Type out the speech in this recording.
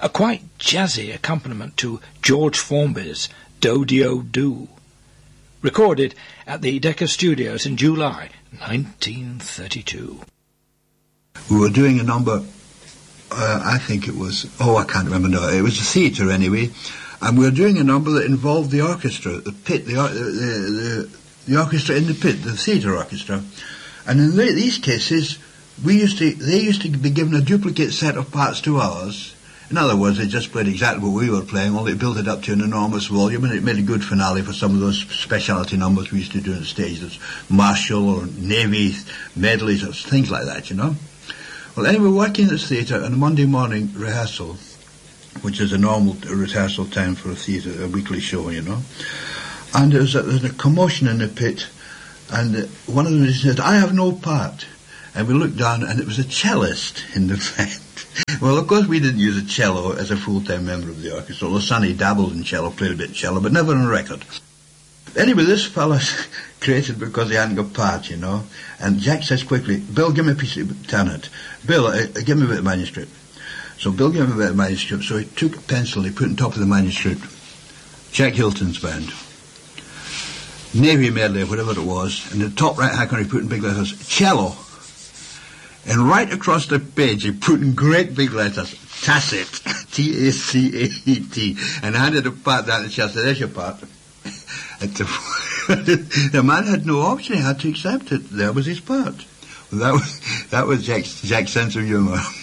a quite jazzy accompaniment to George Formby's Do-De-O-Do, recorded at the Decca Studios in July 1932. We were doing a number, I think it was, I can't remember now, it was a theatre anyway, and we were doing a number that involved the orchestra, the pit, the orchestra in the pit, the theatre orchestra. And in these cases, they used to be given a duplicate set of parts to ours. In other words, they just played exactly what we were playing, only it built it up to an enormous volume, and it made a good finale for some of those speciality numbers we used to do on stage. There's Martial or Navy medleys or things like that, you know. Well, anyway, working at this theatre on a Monday morning rehearsal, which is a normal rehearsal time for a theatre, a weekly show, you know. And there was a commotion in the pit, and one of them said, "I have no part." And we looked down, and it was a cellist in the band. Well, of course, we didn't use a cello as a full-time member of the orchestra, although Sonny dabbled in cello, played a bit of cello, but never on record. Anyway, this fella's created because he hadn't got part, you know. And Jack says quickly, "Bill, give me a piece of Tennant. Bill, give me a bit of manuscript." So Bill gave him a bit of manuscript, so he took a pencil, he put on top of the manuscript, Jack Hilton's band, Navy medley, whatever it was, and the top right-hand corner he put in big letters, cello. And right across the page he put in great big letters, Tacet, T-A-C-A-E-T, and handed a part down the chest, said, "There's your part." The man had no option, he had to accept it. There was his part. Well, that was Jack's sense of humour.